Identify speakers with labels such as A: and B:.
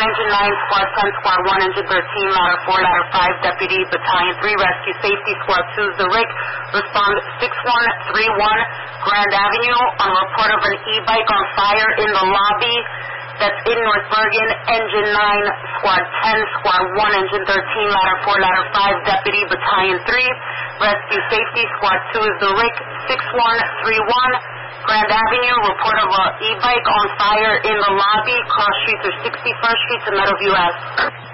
A: Engine 9, Squad 10, Squad 1, Engine 13, Ladder 4, Ladder 5, Deputy Battalion 3, Rescue Safety, Squad 2 is the RIC. Respond 6131 Grand Avenue on report of an e-bike on fire in the lobby. That's in North Bergen. Engine 9, Squad 10, Squad 1, Engine 13, Ladder 4, Ladder 5, Deputy Battalion 3, Rescue Safety, Squad 2 is the RIC. 6131 Grand Avenue, report of an e-bike on fire in the lobby. Cross streets are 61st Street to Meadowview Ave.